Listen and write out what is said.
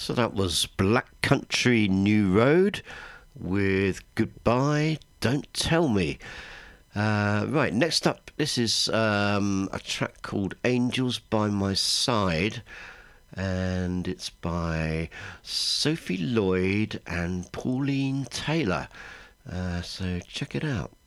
So that was Black Country New Road with Goodbye, Don't Tell Me. Right, next up, this is a track called Angels by My Side, and it's by Sophie Lloyd and Pauline Taylor. So check it out.